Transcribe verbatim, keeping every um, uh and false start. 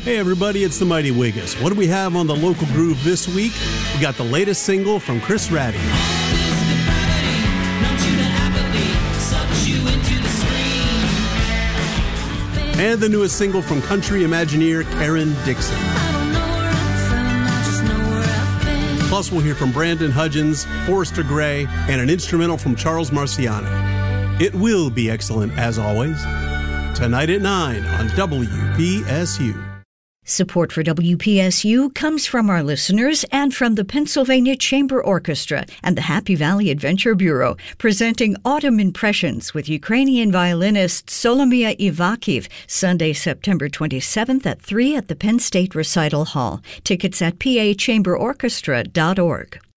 Hey everybody, it's the Mighty Wiggers. What do we have on the local groove this week? We got the latest single from Chris Ratty. And the newest single from country Imagineer Karen Dixon. Plus we'll hear from Brandon Hudgens, Forrester Gray, and an instrumental from Charles Marciano. It will be excellent as always. Tonight at nine on W P S U. Support for W P S U comes from our listeners and from the Pennsylvania Chamber Orchestra and the Happy Valley Adventure Bureau, presenting Autumn Impressions with Ukrainian violinist Solomia Ivakiv, Sunday, September twenty-seventh at three at the Penn State Recital Hall. Tickets at p a chamber orchestra dot org.